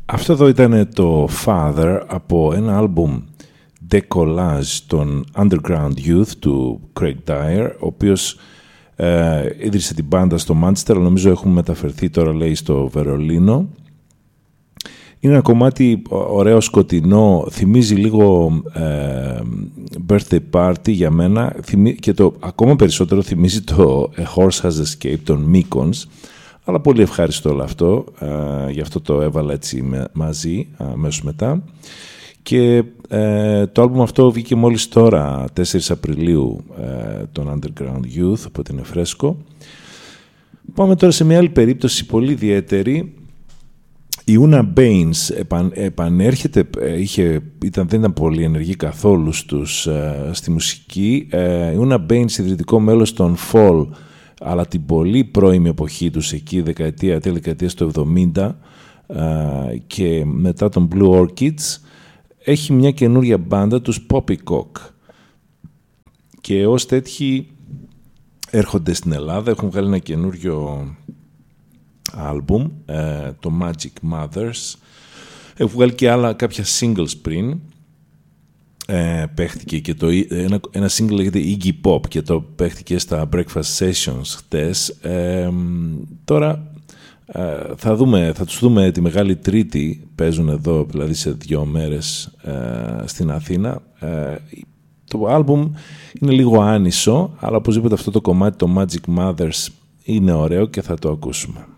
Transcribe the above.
Αυτό εδώ ήταν το Father από ένα άλμπουμ Decollage των Underground Youth του Craig Dyer, ο οποίος ίδρυσε την μπάντα στο Manchester, νομίζω έχουμε μεταφερθεί τώρα, λέει, στο Βερολίνο. Είναι ένα κομμάτι ωραίο, σκοτεινό, θυμίζει λίγο Birthday Party για μένα, και το ακόμα περισσότερο θυμίζει το A Horse Has Escaped των Mekons, αλλά πολύ ευχάριστο όλο αυτό, γι' αυτό το έβαλα έτσι μαζί αμέσως μετά. Και το άλμπουμ αυτό βγήκε μόλις τώρα, 4 Απριλίου, των Underground Youth, οπότε είναι φρέσκο. Πάμε τώρα σε μια άλλη περίπτωση πολύ ιδιαίτερη. Η Una Baines επανέρχεται, δεν ήταν πολύ ενεργή καθόλου στη μουσική. Η Una Baines, ιδρυτικό μέλος των Fall, αλλά την πολύ πρώιμη εποχή τους εκεί, τέλη δεκαετίας του 70, και μετά των Blue Orchids, έχει μια καινούρια μπάντα, τους Poppycock. Και ως τέτοιοι έρχονται στην Ελλάδα, έχουν βγάλει ένα καινούριο άλμπουμ, το Magic Mothers. Έχουν βγάλει και άλλα κάποια singles πριν. Παίχτηκε και ένα single λέγεται Iggy Pop και το παίχτηκε στα Breakfast Sessions χτες. Τώρα θα τους δούμε τη Μεγάλη Τρίτη, παίζουν εδώ δηλαδή σε 2 μέρες στην Αθήνα. Το άλμπουμ είναι λίγο άνισο, αλλά οπωσδήποτε αυτό το κομμάτι, το Magic Mothers, είναι ωραίο και θα το ακούσουμε.